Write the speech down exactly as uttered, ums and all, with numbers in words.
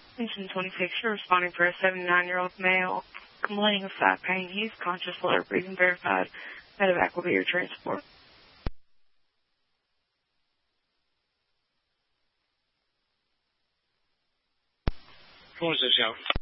Attention twenty-six, you're responding for a seventy-nine-year-old male complaining of side pain. He's conscious, lower breathing, verified. Medevac will be your transport. twenty-six, out.